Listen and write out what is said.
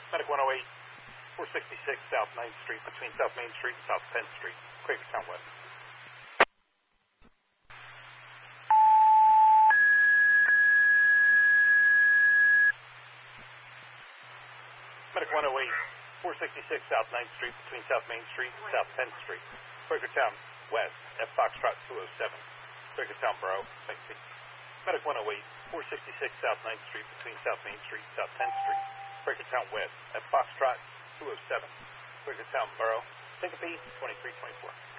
Medic 108, 466 South Main Street, between South Main Street and South 10th Street, Quakertown West. Medic 108, 466 South 9th Street, between South Main Street and South 10th Street, Quakertown West, F Foxtrot 207, Quakertown Borough, St. Pete. Medic 108, 466 South 9th Street, between South Main Street and South 10th Street, Quakertown West, F Foxtrot 207, Quakertown Borough, St. Pete, 2324.